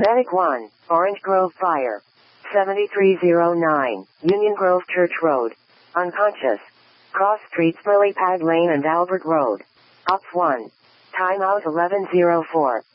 Medic 1, Orange Grove Fire. 7309, Union Grove Church Road. Unconscious. Cross streets Lily Pad Lane and Albert Road. Ops 1. Timeout 1104.